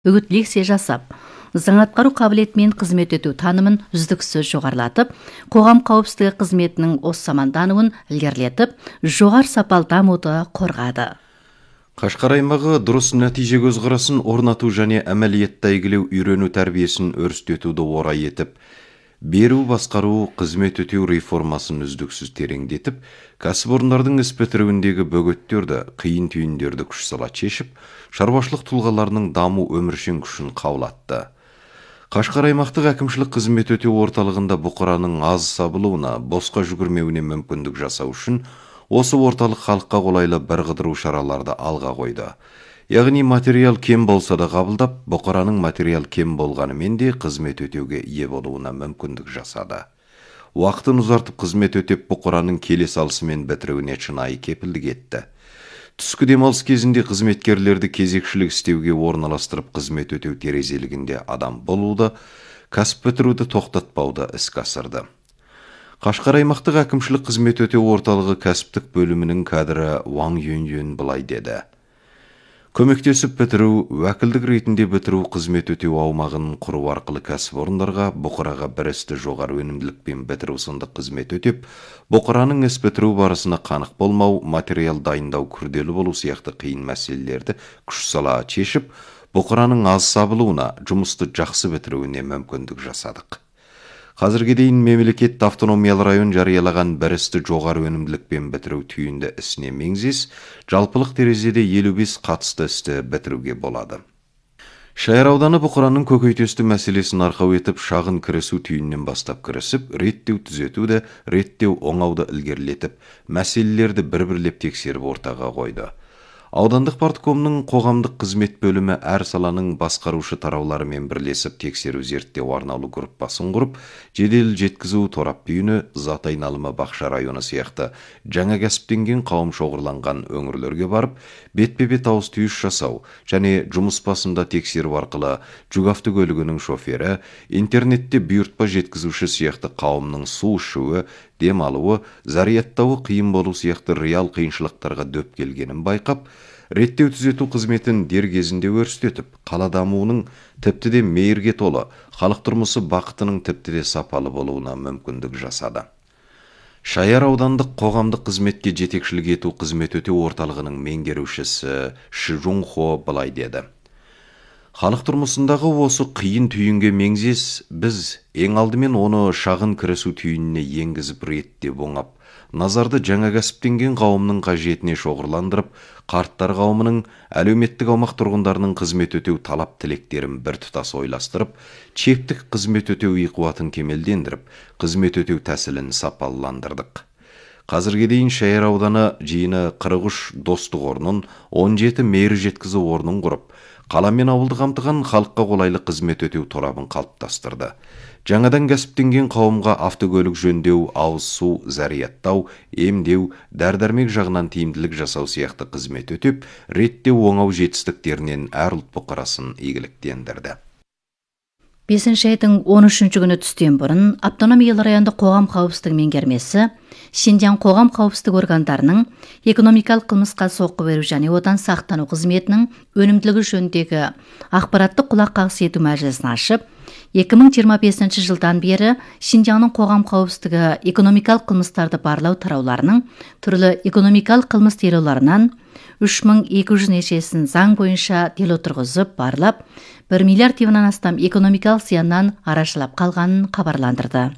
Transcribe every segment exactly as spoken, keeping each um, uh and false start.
үгіт лекция жасап, заң атқару қабілетімен қызмет ету танымын үздіксіз жоғарылатып, қоғам қауіпсіздігі қызметінің осы замандануын ілгерілетіп, жоғары сапалы дамуды қорғады. Қашқар аймағы дұрыс нәтиже көзқарасын орнату және әмәлиятта игілеу үйрену тәрбиесін өрістетуді орай етіп, беру басқару қызмет өтеу реформасын үздіксіз тереңдетіп, кәсіпорындардың іс бітіруіндегі бөгеттерді, қиын түйіндерді күш сала шешіп, шаруашылық тұлғаларының даму өміршең күшін қаулатты. Қашқар аймақтық әкімшілік қызмет өтеу орталығында бұқараның аз сабылуына, босқа жүгірмеуіне мүмкіндік жасау үшін осы орталық халыққа қолайлы бірқыдыру шараларды алға қойды. Яғни материал кем болса да қабылдап, бұқараның материал кем болғанымен де қызмет өтеуге ие болуына мүмкіндік жасады. Уақытын ұзартып қызмет өтеп, бұқараның келе салысымен бітіруіне шынайы кепілдік етті. Түскі демалыс кезінде қызметкерлерді кезекшілік істеуге орналастырып, қызмет өтеу терезелігінде адам болуды, кәсіп бітіруді тоқтатпауды іске асырды. Қашқар аймақтық әкімшілік қызмет өтеу орталығы кәсіптік бөлімінің кадры Ваң Юньюн былай деді: көмектесіп бітіру, уәкілдік ретінде бітіру қызмет өтеу аумағын құру арқылы кәсіпорындарға бұқараға бір істі жоғары өнімділікпен бітіру сынды қызмет өтеп, бұқараның іс бітіру барысына қанық болмау, материал дайындау күрделі болу сияқты қиын мәселелерді күш сала шешіп, бұқараның аз сабылуына, жұмысты жақсы бітіруіне мүмкіндік жасадық. Қазірге дейін мемлекет автономиялы район жариялаған бір істі жоғары өнімділікпен бітіру түйінді ісіне меңзес, жалпылық терезеде елу бес қатысты істі бітіруге болады. Шайыр ауданы бұқараның көкейтесті мәселесін арқау етіп, шағын кірісу түйіннен бастап кірісіп, реттеу түзетуді, реттеу оңауды ілгерілетіп, мәселелерді бір-бірлеп тексеріп ортаға қойды. Аудандық парткомның қоғамдық қызмет бөлімі әр саланың басқарушы тарауларымен бірлесіп тексеру зерттеу арнаулы группасын құрып, жедел жеткізу торап түйіні, зат айналымы бақша районы сияқты жаңа кәсіптенген қауым шоғырланған өңірлерге барып, бетпе-бет ауыз түйіс жасау және жұмыс басында тексеру арқылы жүк автокөлігінің шофері, интернетте бұйыртпа жеткізуші сияқты қауымның су ішуі, демалуы, зарядтауы қиын болу сияқты реал қиыншылықтарға дөп келгенін байқап, реттеу түзету қызметін дер кезінде өрістетіп, қала дамуының тіпті де мейірге толы, халық тұрмысы бақытының тіпті де сапалы болуына мүмкіндік жасады. Шайыр аудандық қоғамдық қызметке жетекшілік ету қызмет өтеу орталығының меңгерушісі Ши Жунхо былай деді: халық тұрмысындағы осы қиын түйінге меңзес, біз ең алдымен оны шағын кірісу түйініне енгізіп реттеп оңап, назарды жаңа кәсіптенген қауымның қажетіне шоғырландырып, қарттар қауымының, әлеуметтік аумақ тұрғындарының қызмет өтеу талап тілектерін бір тұтас ойластырып, чептік қызмет өтеу иқуатын кемелдендіріп, қызмет өтеу тәсілін сапалыландырдық. Қазірге дейін Шайыр ауданы жиыны қырық үш достық орнын, он жеті мейір жеткізу орнын құрып, қала мен ауылды қамтыған халыққа қолайлы қызмет өтеу торабын қалыптастырды. Жаңадан кәсіптенген қауымға автокөлік жөндеу, ауыз су, зарядтау, емдеу, дәрі-дәрмек жағынан тиімділік жасау сияқты қызмет өтеп, реттеу оңау жетістіктерінен әр ұлт бұқарасын игіліктендірді. бесінші айдың он үшінші күні түстен бұрын автономиялы райондық қоғам қауіпсіздігі меңгермесі Шинжаң қоғам қауіпсіздік органдарының экономикалық қылмысқа соққы беру және одан сақтану қызметінің өнімділігі жөніндегі ақпараттық құлақ қағыс ету мәжілісін ашып, екі мың жиырма бесінші жылдан бері Шинжаңның қоғам қауіпсіздігі экономикалық қылмыстарды барлау тарауларының түрлі экономикалық қылмыс делоларынан үш мың екі жүз нешесін заң бойынша дело тұрғызып барлап, бір миллиард теңгеден астам экономикалық зияннан арашалап қалғанын хабарландырды.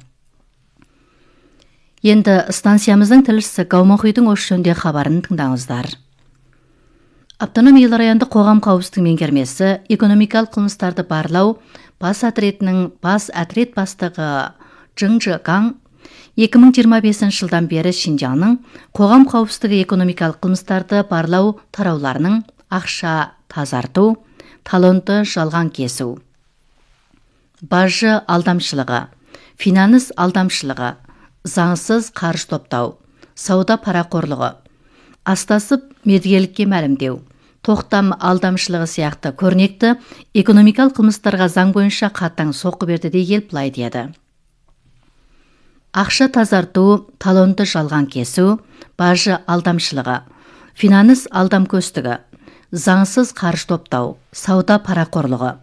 Енді станциямыздың тілшісі Гаумохидің осы жөнінде хабарын тыңдаңыздар. Автономиялы райондық қоғам қауіпсіздігі меңгермесі экономикалық қылмыстарды барлау бас отрядының бас отряд бастығы Чжың Чжэгаң екі мың жиырма бесінші жылдан бері Шинжаңның қоғам қауіпсіздігі экономикалық қылмыстарды барлау тарауларының ақша тазарту, талонды жалған кесу, бажы алдамшылығы, финанс алдамшылығы, заңсыз қаржы топтау, сауда парақорлығы, астасып мердігерлікке мәлімдеу, тоқтам алдамшылығы сияқты көрнекті экономикалық қылмыстарға заң бойынша қатаң соққы берді дей келіп былай деді: ақша тазарту, талонды жалған кесу, бажы алдамшылығы, финанс алдам көстігі, заңсыз қаржы топтау, сауда парақорлығы,